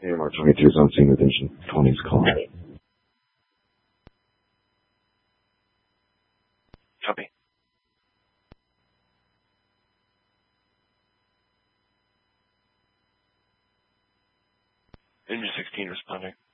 AMR 22 is on scene with engine 20's call. Copy. Engine 16 responding.